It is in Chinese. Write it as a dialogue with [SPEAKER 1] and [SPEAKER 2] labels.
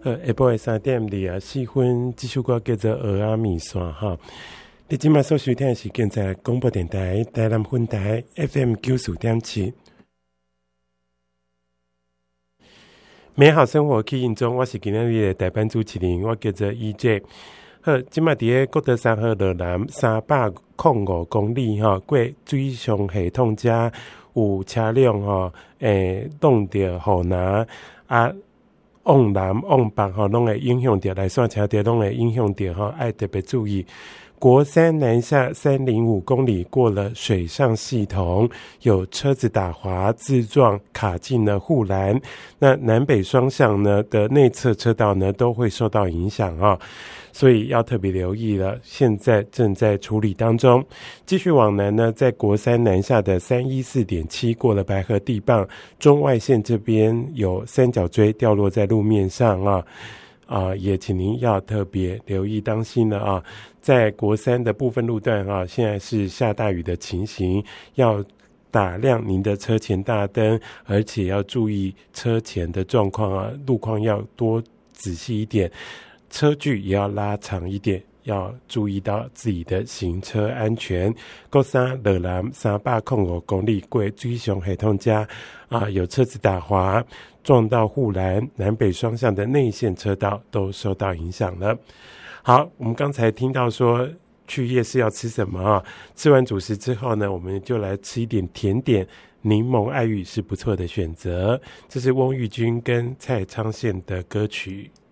[SPEAKER 1] 下晡的3:24，这首歌叫做《蚵仔面线》哈。你今麦所收听的是现在广播电台台南分台 FM 94.7。美好生活起因中，我是今天的代班主持人，我叫做 EJ。好，今麦伫国道3号路南305公里哈，过水上系统遮有车辆挡着护栏往南往北拢会影响到来线车道，拢会影响到爱特别注意。国三南下305公里过了水上系统，有车子打滑自撞卡进了护栏，那南北双向呢的内侧车道呢都会受到影响所以要特别留意了，现在正在处理当中。继续往南呢，在国三南下的314.7过了白河地磅中外线这边有三角锥掉落在路面上也请您要特别留意当心了在国三的部分路段现在是下大雨的情形，要打亮您的车前大灯，而且要注意车前的状况路况要多仔细一点，车距也要拉长一点，要注意到自己的行车安全。国三路南305公里过水上系统遮有车子打滑撞到护栏，南北双向的内线车道都受到影响了。好，我们刚才听到说去夜市要吃什么吃完主食之后呢，我们就来吃一点甜点，柠檬爱玉是不错的选择。这是翁玉君跟蔡昌宪的歌曲。